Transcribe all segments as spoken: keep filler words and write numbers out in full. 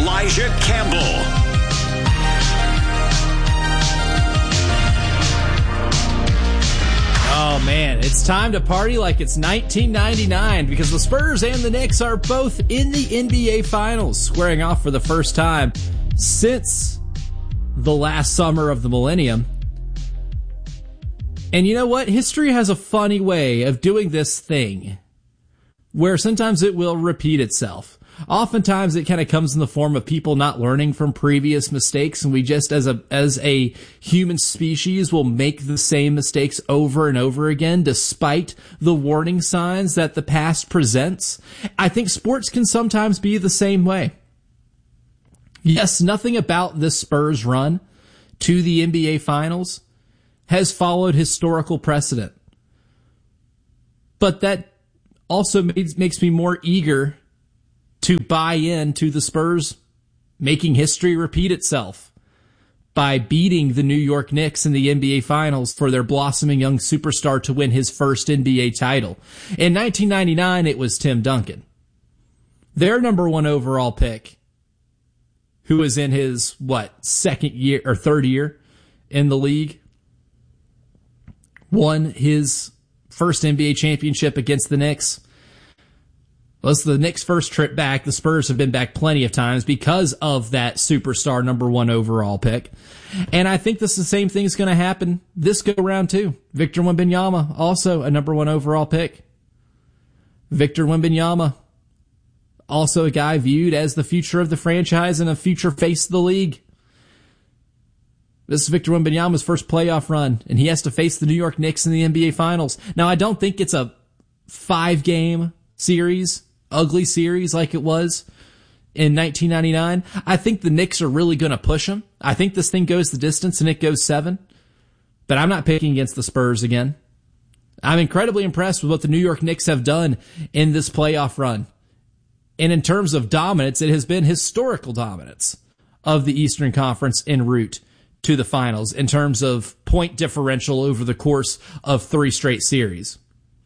Elijah Campbell. Oh, man, it's time to party like it's nineteen ninety-nine because the Spurs and the Knicks are both in the N B A Finals, squaring off for the first time since the last summer of the millennium. And you know what? History has a funny way of doing this thing where sometimes it will repeat itself. Oftentimes it kind of comes in the form of people not learning from previous mistakes, and we just as a as a human species will make the same mistakes over and over again despite the warning signs that the past presents. I think sports can sometimes be the same way. Yes, nothing about this Spurs run to the N B A Finals has followed historical precedent. But that also makes, makes me more eager to buy into the Spurs making history repeat itself by beating the New York Knicks in the N B A Finals for their blossoming young superstar to win his first N B A title. In nineteen ninety-nine, it was Tim Duncan, their number one overall pick, who was in his, what, second year or third year in the league, won his first N B A championship against the Knicks. Well, it's the Knicks' first trip back. The Spurs have been back plenty of times because of that superstar number one overall pick. And I think this is the same thing is going to happen this go round too. Victor Wembanyama, also a number one overall pick. Victor Wembanyama, also a guy viewed as the future of the franchise and a future face of the league. This is Victor Wembanyama's first playoff run, and he has to face the New York Knicks in the N B A Finals. Now, I don't think it's a five-game series, ugly series like it was in nineteen ninety-nine. I think the Knicks are really going to push them. I think this thing goes the distance and it goes seven. But I'm not picking against the Spurs again. I'm incredibly impressed with what the New York Knicks have done in this playoff run. And in terms of dominance, it has been historical dominance of the Eastern Conference en route to the finals in terms of point differential over the course of three straight series.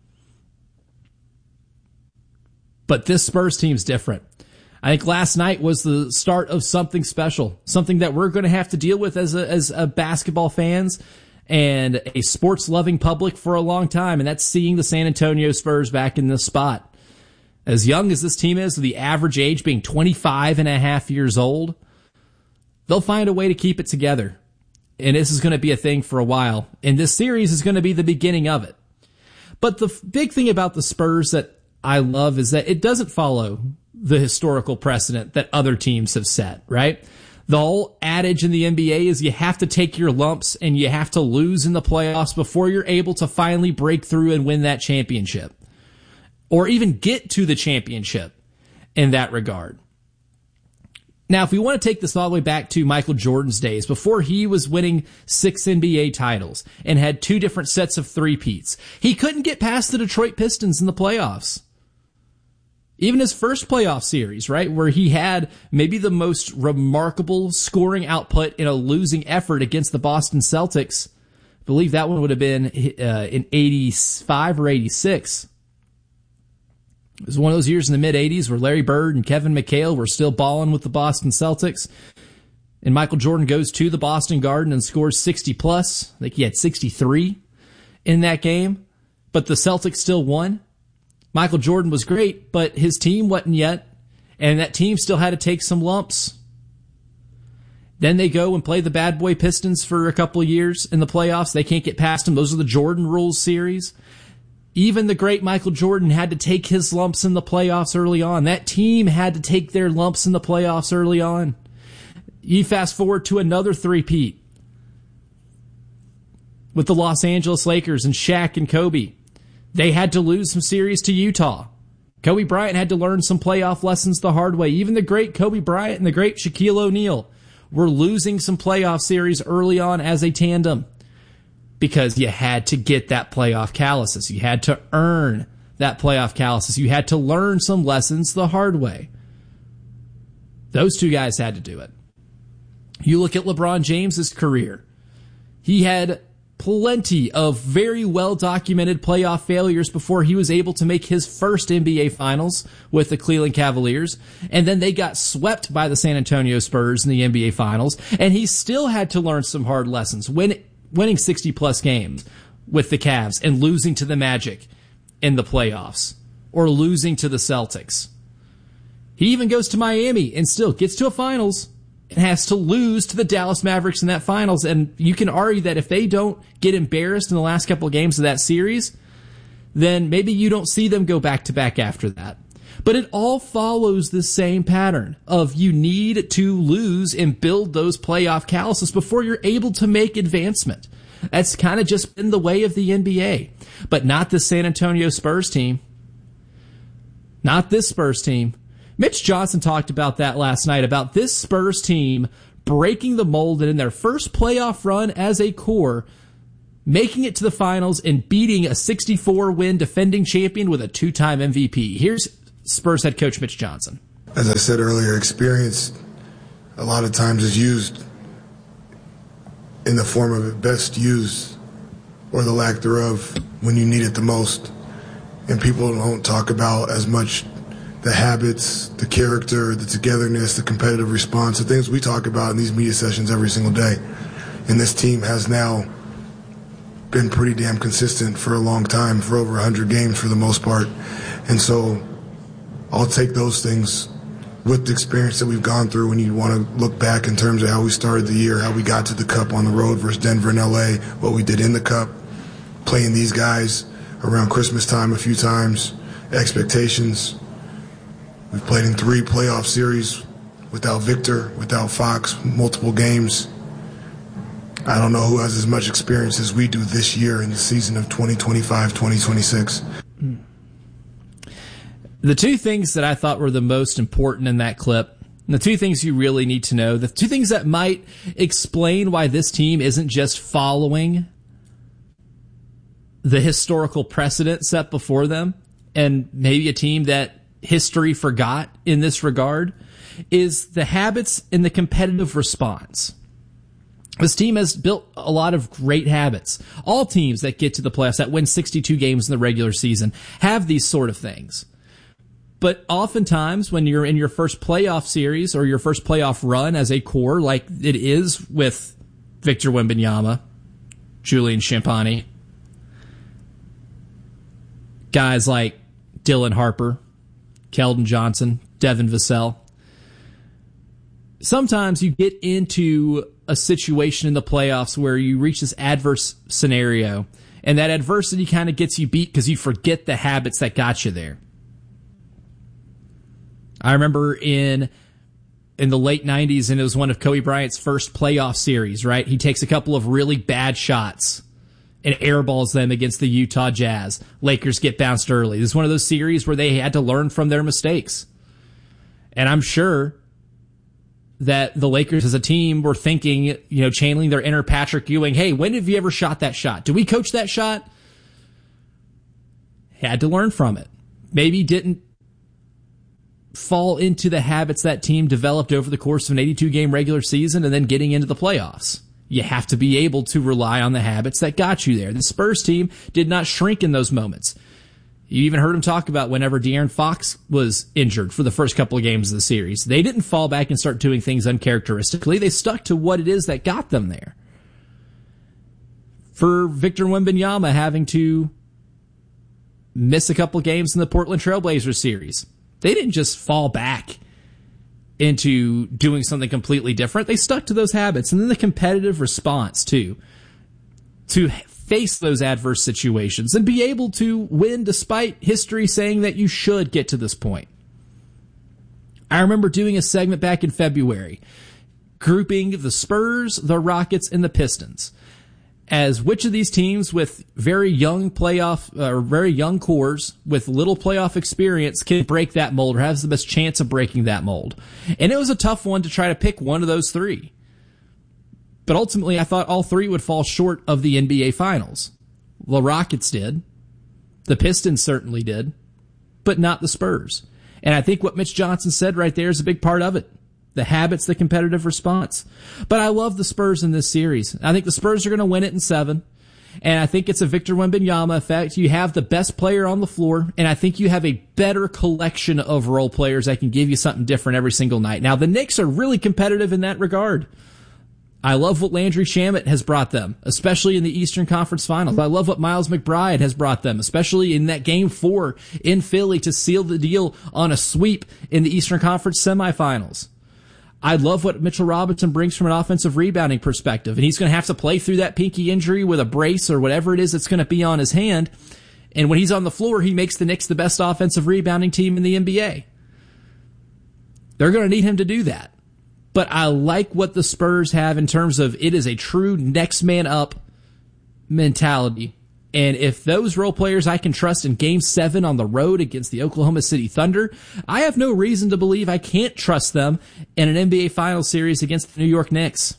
But this Spurs team's different. I think last night was the start of something special, something that we're going to have to deal with as a, as a basketball fans and a sports-loving public for a long time, and that's seeing the San Antonio Spurs back in this spot. As young as this team is, with the average age being twenty-five and a half years old, they'll find a way to keep it together. And this is going to be a thing for a while. And this series is going to be the beginning of it. But the f- big thing about the Spurs that I love is that it doesn't follow the historical precedent that other teams have set, right? The whole adage in the N B A is you have to take your lumps and you have to lose in the playoffs before you're able to finally break through and win that championship. Or even get to the championship in that regard. Now, if we want to take this all the way back to Michael Jordan's days, before he was winning six N B A titles and had two different sets of three-peats, he couldn't get past the Detroit Pistons in the playoffs. Even his first playoff series, right, where he had maybe the most remarkable scoring output in a losing effort against the Boston Celtics. I believe that one would have been uh, in eighty-five or eighty-six. It was one of those years in the mid-eighties where Larry Bird and Kevin McHale were still balling with the Boston Celtics. And Michael Jordan goes to the Boston Garden and scores sixty plus. I think he had sixty-three in that game. But the Celtics still won. Michael Jordan was great, but his team wasn't yet. And that team still had to take some lumps. Then they go and play the bad boy Pistons for a couple of years in the playoffs. They can't get past them. Those are the Jordan Rules series. Even the great Michael Jordan had to take his lumps in the playoffs early on. That team had to take their lumps in the playoffs early on. You fast forward to another three-peat with the Los Angeles Lakers and Shaq and Kobe. They had to lose some series to Utah. Kobe Bryant had to learn some playoff lessons the hard way. Even the great Kobe Bryant and the great Shaquille O'Neal were losing some playoff series early on as a tandem because you had to get that playoff calluses. You had to earn that playoff calluses. You had to learn some lessons the hard way. Those two guys had to do it. You look at LeBron James's career. He had plenty of very well-documented playoff failures before he was able to make his first N B A Finals with the Cleveland Cavaliers. And then they got swept by the San Antonio Spurs in the N B A Finals. And he still had to learn some hard lessons, win, winning sixty-plus games with the Cavs and losing to the Magic in the playoffs or losing to the Celtics. He even goes to Miami and still gets to a Finals and has to lose to the Dallas Mavericks in that Finals. And you can argue that if they don't get embarrassed in the last couple of games of that series, then maybe you don't see them go back-to-back after that. But it all follows the same pattern of you need to lose and build those playoff calluses before you're able to make advancement. That's kind of just been the way of the N B A. But not the San Antonio Spurs team. Not this Spurs team. Mitch Johnson talked about that last night, about this Spurs team breaking the mold and in their first playoff run as a core, making it to the finals and beating a sixty-four win defending champion with a two-time M V P. Here's Spurs head coach Mitch Johnson. As I said earlier, experience a lot of times is used in the form of it best used, or the lack thereof, when you need it the most. And people don't talk about as much the habits, the character, the togetherness, the competitive response, the things we talk about in these media sessions every single day. And this team has now been pretty damn consistent for a long time, for over one hundred games for the most part. And so I'll take those things with the experience that we've gone through when you want to look back in terms of how we started the year, how we got to the Cup on the road versus Denver and L A, what we did in the Cup, playing these guys around Christmas time a few times, expectations. We've played in three playoff series without Victor, without Fox, multiple games. I don't know who has as much experience as we do this year in the season of twenty twenty-five twenty twenty-six. The two things that I thought were the most important in that clip, and the two things you really need to know, the two things that might explain why this team isn't just following the historical precedent set before them, and maybe a team that history forgot in this regard, is the habits and the competitive response. This team has built a lot of great habits. All teams that get to the playoffs, that win sixty-two games in the regular season, have these sort of things. But oftentimes, when you're in your first playoff series or your first playoff run as a core, like it is with Victor Wembanyama, Julian Champagnie, guys like Dylan Harper, Keldon Johnson, Devin Vassell, sometimes you get into a situation in the playoffs where you reach this adverse scenario, and that adversity kind of gets you beat because you forget the habits that got you there. I remember in in the late nineties, and it was one of Kobe Bryant's first playoff series, right? He takes a couple of really bad shots and airballs them against the Utah Jazz. Lakers get bounced early. This is one of those series where they had to learn from their mistakes. And I'm sure that the Lakers as a team were thinking, you know, channeling their inner Patrick Ewing, hey, when have you ever shot that shot? Did we coach that shot? Had to learn from it. Maybe didn't fall into the habits that team developed over the course of an eighty-two game regular season and then getting into the playoffs. You have to be able to rely on the habits that got you there. The Spurs team did not shrink in those moments. You even heard him talk about whenever De'Aaron Fox was injured for the first couple of games of the series. They didn't fall back and start doing things uncharacteristically. They stuck to what it is that got them there. For Victor Wembanyama having to miss a couple of games in the Portland Trailblazers series, they didn't just fall back into doing something completely different. They stuck to those habits. And then the competitive response, too, to face those adverse situations and be able to win despite history saying that you should get to this point. I remember doing a segment back in February, grouping the Spurs, the Rockets, and the Pistons as which of these teams with very young playoff or uh, very young cores with little playoff experience can break that mold or has the best chance of breaking that mold. And it was a tough one to try to pick one of those three. But ultimately, I thought all three would fall short of the N B A Finals. The Rockets did. The Pistons certainly did. But not the Spurs. And I think what Mitch Johnson said right there is a big part of it. The habits, the competitive response. But I love the Spurs in this series. I think the Spurs are going to win it in seven. And I think it's a Victor Wembanyama effect. You have the best player on the floor, and I think you have a better collection of role players that can give you something different every single night. Now, the Knicks are really competitive in that regard. I love what Landry Shamet has brought them, especially in the Eastern Conference Finals. I love what Miles McBride has brought them, especially in that game four in Philly to seal the deal on a sweep in the Eastern Conference semifinals. I love what Mitchell Robinson brings from an offensive rebounding perspective, and he's going to have to play through that pinky injury with a brace or whatever it is that's going to be on his hand. And when he's on the floor, he makes the Knicks the best offensive rebounding team in the N B A. They're going to need him to do that. But I like what the Spurs have in terms of it is a true next man up mentality. And if those role players I can trust in game seven on the road against the Oklahoma City Thunder, I have no reason to believe I can't trust them in an N B A Finals series against the New York Knicks.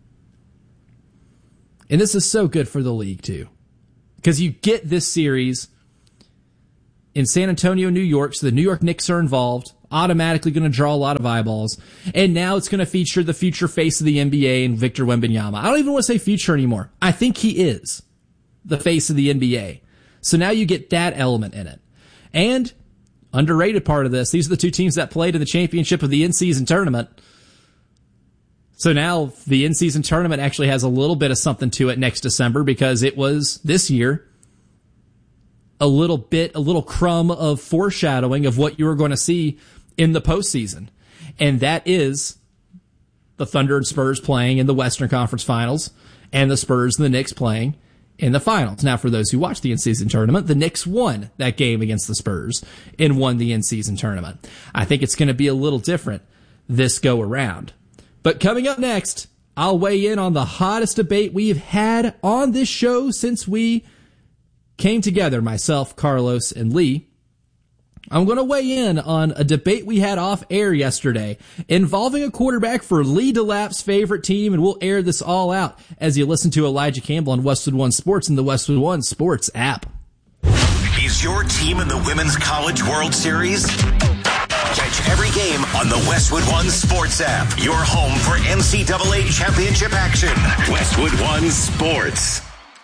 And this is so good for the league too. Because you get this series in San Antonio, New York, so the New York Knicks are involved, automatically going to draw a lot of eyeballs. And now it's going to feature the future face of the N B A and Victor Wembanyama. I don't even want to say future anymore. I think he is the face of the N B A. So now you get that element in it. And underrated part of this, these are the two teams that played in the championship of the in-season tournament. So now the in-season tournament actually has a little bit of something to it next December because it was this year a little bit, a little crumb of foreshadowing of what you were going to see in the postseason. And that is the Thunder and Spurs playing in the Western Conference Finals and the Spurs and the Knicks playing in the finals. Now, for those who watched the in-season tournament, the Knicks won that game against the Spurs and won the in-season tournament. I think it's going to be a little different this go around. But coming up next, I'll weigh in on the hottest debate we've had on this show since we came together, myself, Carlos, and Lee. I'm going to weigh in on a debate we had off air yesterday involving a quarterback for Lee DeLapp's favorite team, and we'll air this all out as you listen to Elijah Campbell on Westwood One Sports and the Westwood One Sports app. Is your team in the Women's College World Series? Catch every game on the Westwood One Sports app, your home for N C double A championship action. Westwood One Sports.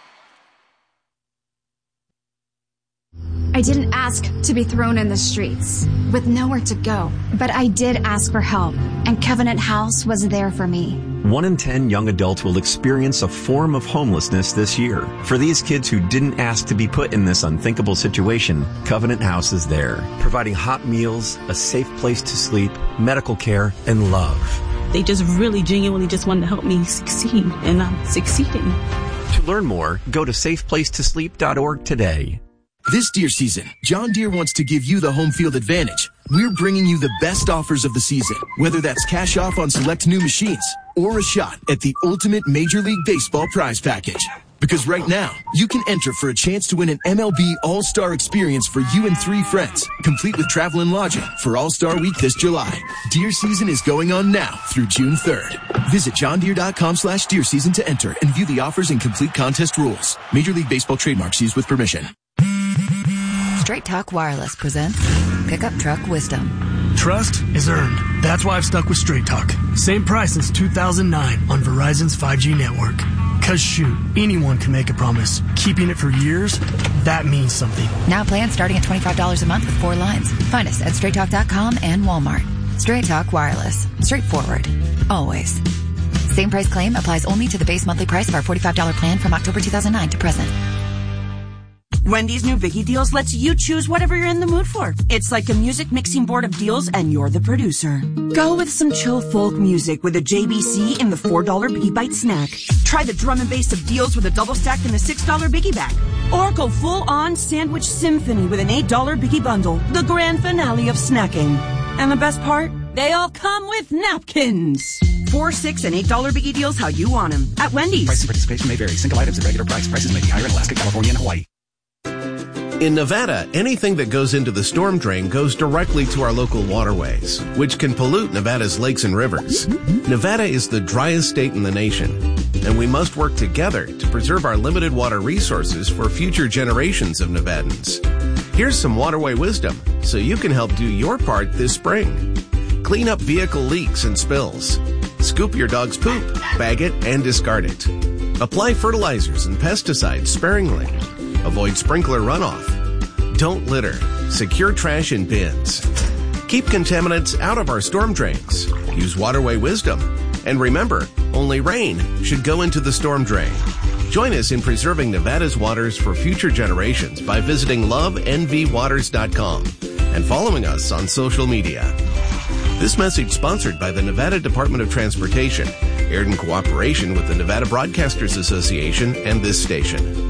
I didn't ask to be thrown in the streets with nowhere to go, but I did ask for help, and Covenant House was there for me. One in ten young adults will experience a form of homelessness this year. For these kids who didn't ask to be put in this unthinkable situation, Covenant House is there, providing hot meals, a safe place to sleep, medical care, and love. They just really genuinely just wanted to help me succeed, and I'm succeeding. To learn more, go to safe place to sleep dot org today. This deer season, John Deere wants to give you the home field advantage. We're bringing you the best offers of the season, whether that's cash off on select new machines or a shot at the ultimate Major League Baseball prize package. Because right now, you can enter for a chance to win an M L B All-Star experience for you and three friends, complete with travel and lodging for All-Star Week this July. Deer season is going on now through June third. Visit johndeere.com slash deer season to enter and view the offers and complete contest rules. Major League Baseball trademarks used with permission. Straight Talk Wireless presents Pickup Truck Wisdom. Trust is earned. That's why I've stuck with Straight Talk. Same price since two thousand nine on Verizon's five G network. Cause shoot, anyone can make a promise. Keeping it for years, that means something. Now plans starting at twenty-five dollars a month with four lines. Find us at straight talk dot com and Walmart. Straight Talk Wireless. Straightforward. Always. Same price claim applies only to the base monthly price of our forty-five dollars plan from October two thousand nine to present. Wendy's new Biggie Deals lets you choose whatever you're in the mood for. It's like a music mixing board of deals, and you're the producer. Go with some chill folk music with a J B C in the four dollars Biggie Bite snack. Try the drum and bass of deals with a double stack in the six dollars Biggie Bag. Or go full-on sandwich symphony with an eight dollars Biggie Bundle, the grand finale of snacking. And the best part? They all come with napkins. Four, six, and eight dollar Biggie Deals how you want them at Wendy's. Price and participation may vary. Single items at regular price. Prices may be higher in Alaska, California, and Hawaii. In Nevada, anything that goes into the storm drain goes directly to our local waterways, which can pollute Nevada's lakes and rivers. Nevada is the driest state in the nation, and we must work together to preserve our limited water resources for future generations of Nevadans. Here's some waterway wisdom so you can help do your part this spring. Clean up vehicle leaks and spills. Scoop your dog's poop, bag it, and discard it. Apply fertilizers and pesticides sparingly. Avoid sprinkler runoff. Don't litter. Secure trash in bins. Keep contaminants out of our storm drains. Use waterway wisdom. And remember, only rain should go into the storm drain. Join us in preserving Nevada's waters for future generations by visiting love n v waters dot com and following us on social media. This message sponsored by the Nevada Department of Transportation, aired in cooperation with the Nevada Broadcasters Association and this station.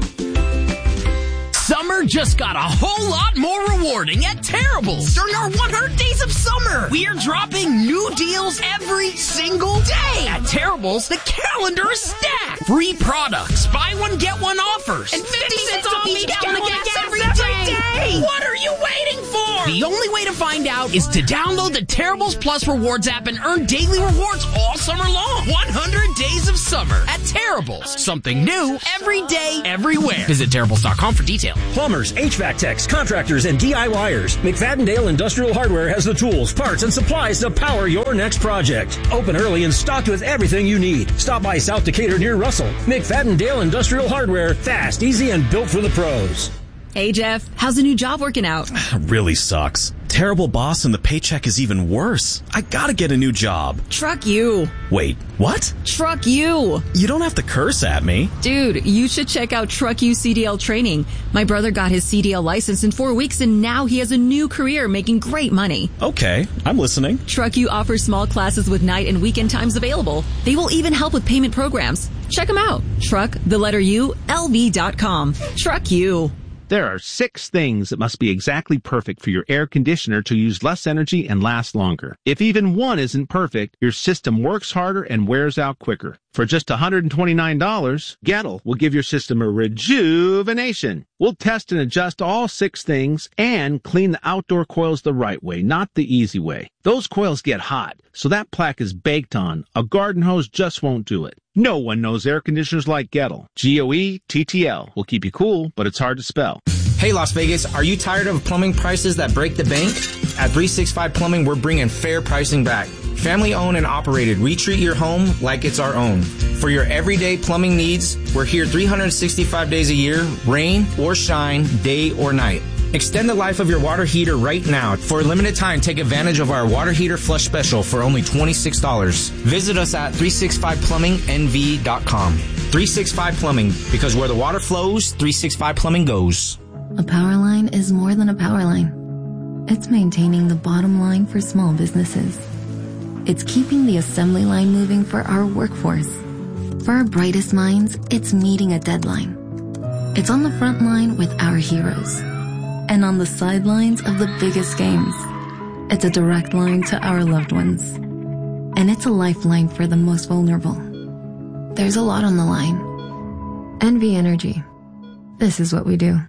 Summer just got a whole lot more rewarding at Terrible's. During our one hundred days of summer, we're dropping new deals every single day. At Terrible's, the calendar is stacked. Free products, buy one, get one offers, and fifty cents off each gallon of gas every day. What are you waiting for? The only way to find out is to download the Terrible's Plus Rewards app and earn daily rewards all summer long. one hundred days of summer at Terrible's. Something new every day, everywhere. Visit Terrible's dot com for details. Plumbers, H V A C techs, contractors, and D I Y ers. McFadden-Dale Industrial Hardware has the tools, parts, and supplies to power your next project. Open early and stocked with everything you need. Stop by South Decatur near Russell. McFadden-Dale Industrial Hardware. Fast, easy, and built for the pros. Hey, Jeff. How's the new job working out? Really sucks. Terrible boss and the paycheck is even worse. I gotta get a new job. Truck you. Wait, what? Truck you. You don't have to curse at me. Dude, you should check out Truck You C D L training. My brother got his C D L license in four weeks and now he has a new career making great money. Okay, I'm listening. Truck You offers small classes with night and weekend times available. They will even help with payment programs. Check them out. Truck, the letter U, L V dot com. Truck You. There are six things that must be exactly perfect for your air conditioner to use less energy and last longer. If even one isn't perfect, your system works harder and wears out quicker. For just one hundred twenty-nine dollars, Gettle will give your system a rejuvenation. We'll test and adjust all six things and clean the outdoor coils the right way, not the easy way. Those coils get hot, so that plaque is baked on. A garden hose just won't do it. No one knows air conditioners like Gettle. G O E T T L will keep you cool, but it's hard to spell. Hey, Las Vegas, are you tired of plumbing prices that break the bank? At three sixty-five Plumbing, we're bringing fair pricing back. Family owned and operated, we treat your home like it's our own. For your everyday plumbing needs, we're here three hundred sixty-five days a year, rain or shine, day or night. Extend the life of your water heater right now. For a limited time, take advantage of our water heater flush special for only twenty-six dollars. Visit us at three sixty-five plumbing n v dot com. three sixty-five Plumbing, because where the water flows, three sixty-five Plumbing goes. A power line is more than a power line. It's maintaining the bottom line for small businesses. It's keeping the assembly line moving for our workforce. For our brightest minds, it's meeting a deadline. It's on the front line with our heroes. And on the sidelines of the biggest games. It's a direct line to our loved ones. And it's a lifeline for the most vulnerable. There's a lot on the line. N V Energy. This is what we do.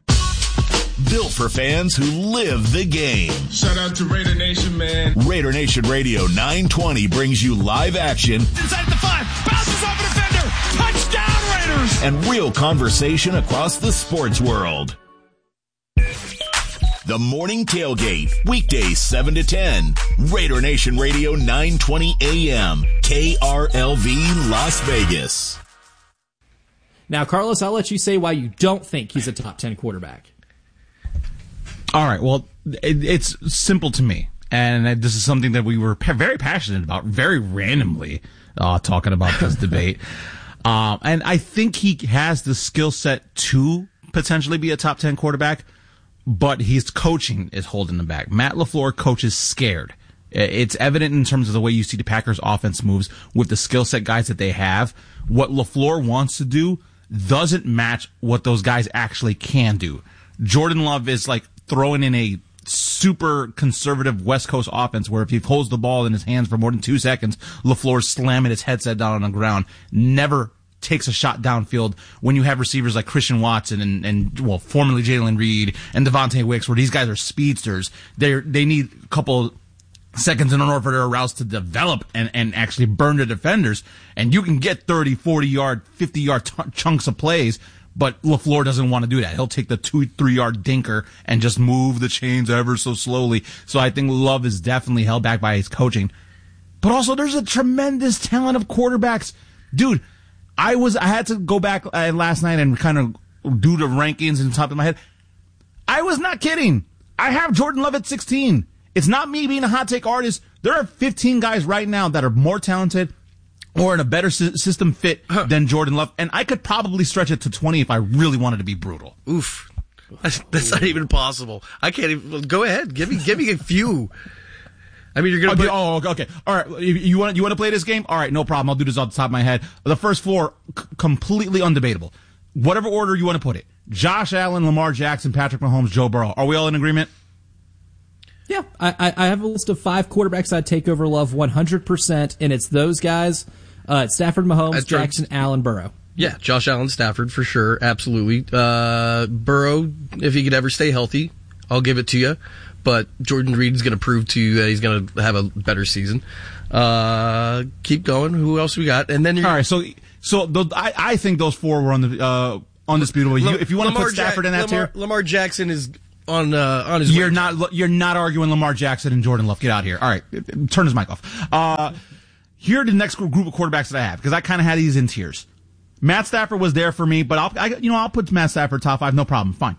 Built for fans who live the game. Shout out to Raider Nation, man. Raider Nation Radio nine twenty brings you live action. Inside the five, bounces off a defender. Touchdown, Raiders! And real conversation across the sports world. The Morning Tailgate, weekdays seven to ten. Raider Nation Radio nine twenty A M. K R L V Las Vegas. Now, Carlos, I'll let you say why you don't think he's a top ten quarterback. All right, well, it, it's simple to me, and this is something that we were pa- very passionate about, very randomly uh, talking about this debate. Um, and I think he has the skill set to potentially be a top ten quarterback, but his coaching is holding him back. Matt LaFleur coaches scared. It's evident in terms of the way you see the Packers offense moves with the skill set guys that they have. What LaFleur wants to do doesn't match what those guys actually can do. Jordan Love is like throwing in a super conservative West Coast offense where if he holds the ball in his hands for more than two seconds, LaFleur's slamming his headset down on the ground. Never takes a shot downfield when you have receivers like Christian Watson and, and well, formerly Jalen Reed and Devontae Wicks, where these guys are speedsters. They they need a couple seconds in order for their routes to develop and, and actually burn the defenders. And you can get thirty, forty yard, fifty yard t- chunks of plays, but LaFleur doesn't want to do that. He'll take the two, three yard dinker and just move the chains ever so slowly. So I think Love is definitely held back by his coaching. But also there's a tremendous talent of quarterbacks. Dude, I was I had to go back uh, last night and kind of do the rankings in the top of my head. I was not kidding. I have Jordan Love at sixteen. It's not me being a hot take artist. There are fifteen guys right now that are more talented or in a better sy- system fit huh. than Jordan Love, and I could probably stretch it to twenty if I really wanted to be brutal. Oof. That's, that's not even possible. I can't even. Go ahead. Give me, give me a few. I mean, you're gonna. Okay, put, oh, okay, okay. All right. You want you want to play this game? All right, no problem. I'll do this off the top of my head. The first four, c- completely undebatable. Whatever order you want to put it. Josh Allen, Lamar Jackson, Patrick Mahomes, Joe Burrow. Are we all in agreement? Yeah, I, I have a list of five quarterbacks I'd take over Love one hundred percent, and it's those guys: uh, Stafford, Mahomes, That's Jackson, right. Allen, Burrow. Yeah, Josh Allen, Stafford for sure, absolutely. Uh, Burrow, if he could ever stay healthy, I'll give it to you. But Jordan Reed's going to prove to you that he's going to have a better season. Uh, keep going. Who else we got? And then you're, all right. So, so those, I, I think those four were on the uh, undisputable. You, if you want Lamar to put Stafford ja- in that Lamar, tier, Lamar Jackson is on uh, on his. You're way. not you're not arguing Lamar Jackson and Jordan Love. Get out of here. All right, turn his mic off. Uh, here are the next group of quarterbacks that I have because I kind of had these in tiers. Matt Stafford was there for me, but I'll, I, you know, I'll put Matt Stafford top five, no problem, fine.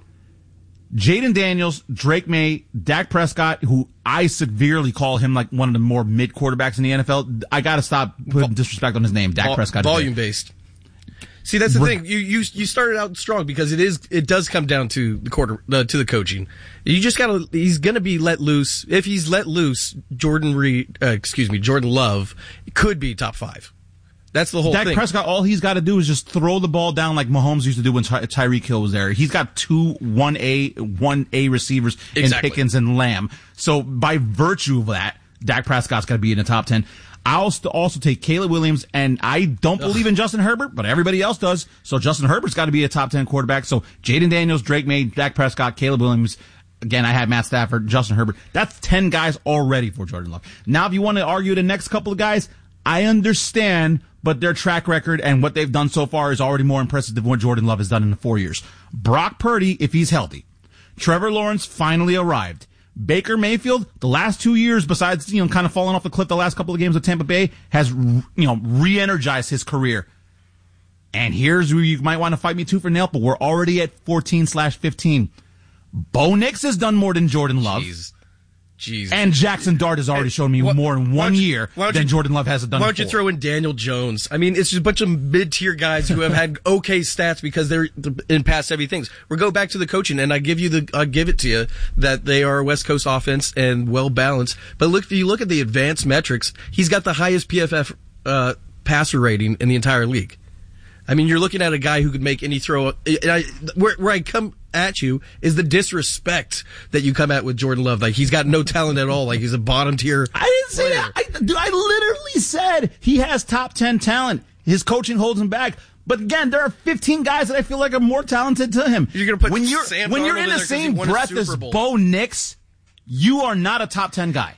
Jaden Daniels, Drake May, Dak Prescott, who I severely call him like one of the more mid quarterbacks in the N F L. I got to stop putting disrespect on his name. Dak Vol- Prescott, volume based. See, that's the Re- thing. You you you started out strong because it is it does come down to the quarter uh, to the coaching. You just gotta. He's gonna be let loose. If he's let loose, Jordan Reed, uh, excuse me, Jordan Love could be top five. That's the whole Dak thing. Dak Prescott, all he's got to do is just throw the ball down like Mahomes used to do when Ty- Tyreek Hill was there. He's got two one A, one A receivers exactly. in Pickens and Lamb. So by virtue of that, Dak Prescott's got to be in the top ten. I'll also take Caleb Williams, and I don't Ugh. believe in Justin Herbert, but everybody else does. So Justin Herbert's got to be a top ten quarterback. So Jaden Daniels, Drake May, Dak Prescott, Caleb Williams. Again, I had Matt Stafford, Justin Herbert. That's ten guys already for Jordan Love. Now, if you want to argue the next couple of guys, I understand, but their track record and what they've done so far is already more impressive than what Jordan Love has done in the four years. Brock Purdy, if he's healthy. Trevor Lawrence finally arrived. Baker Mayfield, the last two years, besides, you know, kind of falling off the cliff the last couple of games with Tampa Bay, has, you know, re-energized his career. And here's where you might want to fight me too for nail, but we're already at fourteen slash fifteen. Bo Nix has done more than Jordan Love. Jeez. Jeez. And Jackson Dart has already shown me what, more in one year than you, Jordan Love has done. Why don't you before. throw in Daniel Jones? I mean, it's just a bunch of mid-tier guys who have had okay stats because they're in past heavy things. We'll go back to the coaching, and I give you the, I give it to you that they are a West Coast offense and well balanced. But look, if you look at the advanced metrics, he's got the highest P F F uh, passer rating in the entire league. I mean, you're looking at a guy who could make any throw. And I, where, where I come at you is the disrespect that you come at with Jordan Love. Like, he's got no talent at all. Like, he's a bottom tier. I didn't say player. that. I, dude, I literally said he has top ten talent. His coaching holds him back. But again, there are fifteen guys that I feel like are more talented to him. You're gonna put when you're Sam when Darnold you're in the same breath as Bo Nix, you are not a top ten guy.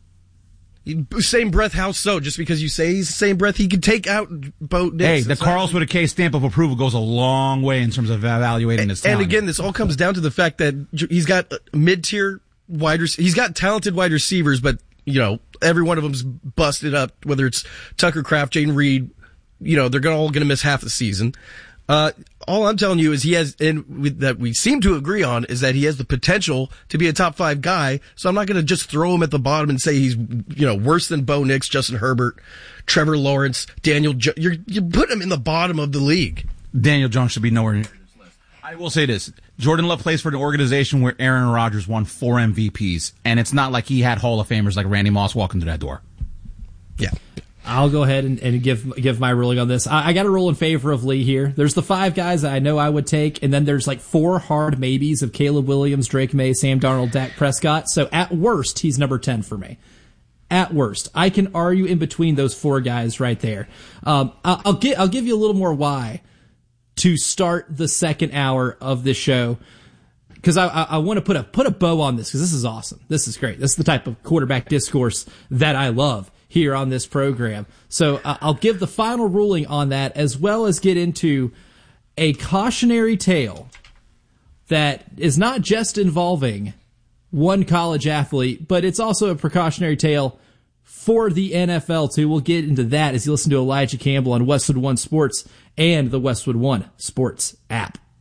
Same breath, how so? Just because you say he's the same breath, he could take out Bo Nix. Hey, the Carlos with a K stamp of approval goes a long way in terms of evaluating his talent. And again, this all comes down to the fact that he's got mid-tier wide rec- he's got talented wide receivers, but, you know, every one of them's busted up, whether it's Tucker Kraft, Jaden Reed, you know, they're gonna, all going to miss half the season. Uh, all I'm telling you is he has, and we, that we seem to agree on, is that he has the potential to be a top five guy. So I'm not going to just throw him at the bottom and say he's, you know, worse than Bo Nix, Justin Herbert, Trevor Lawrence, Daniel. Jo- you're you put him in the bottom of the league. Daniel Jones should be nowhere near this list. I will say this: Jordan Love plays for an organization where Aaron Rodgers won four M V Ps, and it's not like he had Hall of Famers like Randy Moss walking through that door. Yeah. I'll go ahead and, and give give my ruling on this. I, I got to rule in favor of Lee here. There's the five guys that I know I would take, and then there's like four hard maybes of Caleb Williams, Drake May, Sam Darnold, Dak Prescott. So at worst, he's number ten for me. At worst, I can argue in between those four guys right there. Um, I'll, I'll get I'll give you a little more why to start the second hour of this show, because I, I, I want to put a put a bow on this, because this is awesome. This is great. This is the type of quarterback discourse that I love here on this program. So uh, I'll give the final ruling on that, as well as get into a cautionary tale that is not just involving one college athlete, but it's also a precautionary tale for the N F L, too. We'll get into that as you listen to Elijah Campbell on Westwood One Sports and the Westwood One Sports app.